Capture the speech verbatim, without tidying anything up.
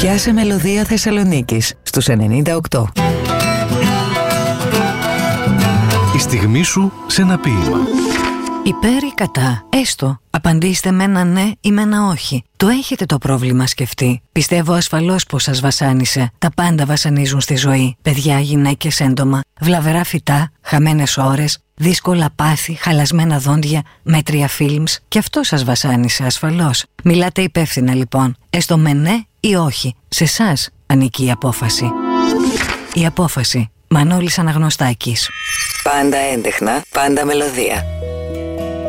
Πιάσε μελωδία Θεσσαλονίκης στους ενενήντα οκτώ. Η στιγμή σου σε ένα ποίημα. Υπέρ ή κατά, έστω, απαντήστε με ένα ναι ή με ένα όχι. Το έχετε το πρόβλημα σκεφτεί? Πιστεύω ασφαλώς πως σας βασάνισε. Τα πάντα βασανίζουν στη ζωή. Παιδιά, γυναίκες, έντομα, βλαβερά φυτά, χαμένες ώρες, δύσκολα πάθη, χαλασμένα δόντια, μέτρια φιλμς. Και αυτό σας βασάνισε ασφαλώς. Μιλάτε υπεύθυνα λοιπόν, έστω με ναι ή όχι. Σε εσάς ανήκει η απόφαση. Η απόφαση. Μανώλης Αναγνωστάκης. Πάντα έντεχνα, πάντα μελωδία.